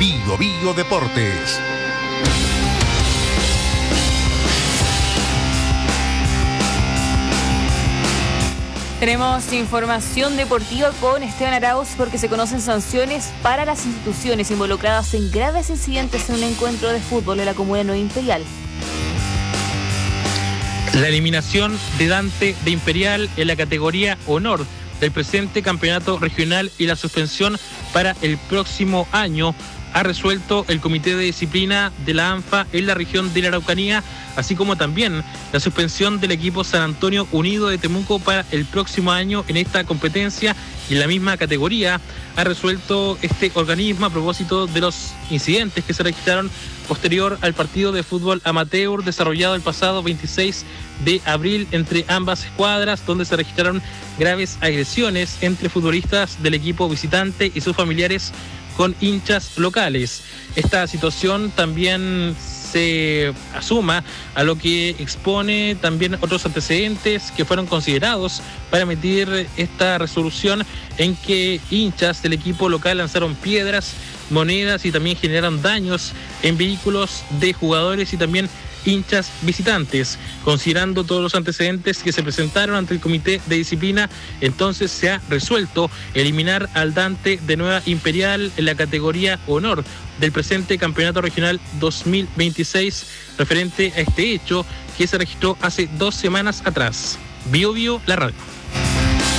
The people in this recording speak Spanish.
Bio Bio Deportes. Tenemos información deportiva con Esteban Arauz porque se conocen sanciones para las instituciones involucradas en graves incidentes en un encuentro de fútbol en la comuna de Nueva Imperial. La eliminación de Dante de Imperial en la categoría Honor del presente campeonato regional y la suspensión para el próximo año ha resuelto el Comité de Disciplina de la ANFA en la región de la Araucanía, así como también la suspensión del equipo San Antonio Unido de Temuco para el próximo año en esta competencia y en la misma categoría. Ha resuelto este organismo a propósito de los incidentes que se registraron posterior al partido de fútbol amateur desarrollado el pasado 26 de abril entre ambas escuadras, donde se registraron graves agresiones entre futbolistas del equipo visitante y sus familiares con hinchas locales. Esta situación también se asuma a lo que expone también otros antecedentes que fueron considerados para emitir esta resolución, en que hinchas del equipo local lanzaron piedras, monedas y también generaron daños en vehículos de jugadores y también hinchas visitantes. Considerando todos los antecedentes que se presentaron ante el Comité de Disciplina, entonces se ha resuelto eliminar al Dante de Nueva Imperial en la categoría Honor del presente Campeonato Regional 2026, referente a este hecho que se registró hace 2 semanas atrás. Bio Bio, la radio.